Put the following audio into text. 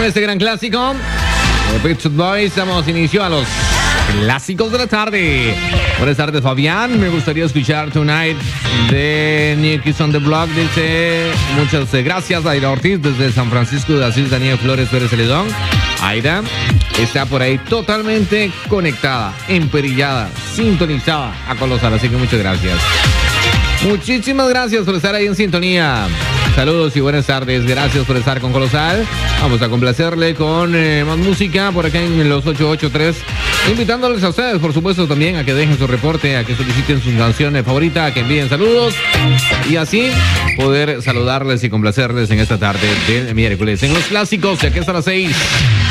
este gran clásico de Pet Shop Boys damos inicio a los clásicos de la tarde. Buenas tardes, Fabián. Me gustaría escuchar Tonight de New Kids on the Block. Dice, muchas gracias, Aida Ortiz, desde San Francisco de Asís, Daniel Flores Pérez Celedón. Aida está por ahí totalmente conectada, emperillada, sintonizada a Colosal. Así que muchas gracias. Muchísimas gracias por estar ahí en sintonía. Saludos y buenas tardes. Gracias por estar con Colosal. Vamos a complacerle con más música por acá en los 883. Invitándoles a ustedes, por supuesto, también a que dejen su reporte, a que soliciten su canción favorita, a que envíen saludos y así poder saludarles y complacerles en esta tarde del miércoles. En los clásicos, de aquí hasta las 6.